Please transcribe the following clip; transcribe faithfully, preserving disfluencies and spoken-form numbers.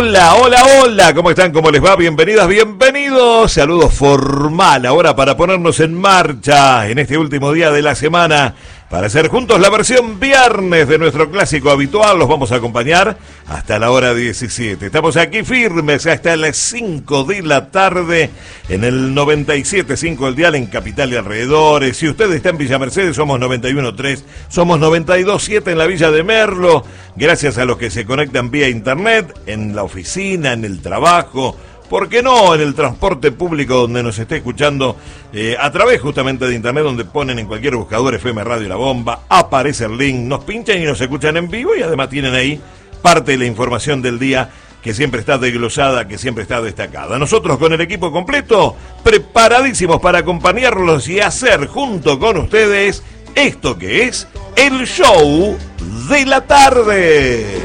Hola, hola, hola, ¿cómo están? ¿Cómo les va? Bienvenidas, bienvenidos. Saludo formal ahora para ponernos en marcha en este último día de la semana para hacer juntos la versión viernes de nuestro clásico habitual. Los vamos a acompañar hasta la hora diecisiete. Estamos aquí firmes hasta las cinco de la tarde en el noventa y siete punto cinco el dial en Capital y alrededores. Si usted está en Villa Mercedes, somos noventa y uno punto tres, somos noventa y dos punto siete en la Villa de Merlo. Gracias a los que se conectan vía internet, en la oficina, en el trabajo, ¿por qué no en el transporte público donde nos esté escuchando eh, a través justamente de internet, donde ponen en cualquier buscador F M Radio La Bomba, aparece el link, nos pinchan y nos escuchan en vivo y además tienen ahí parte de la información del día que siempre está desglosada, que siempre está destacada. Nosotros con el equipo completo, preparadísimos para acompañarlos y hacer junto con ustedes esto que es el show de la tarde.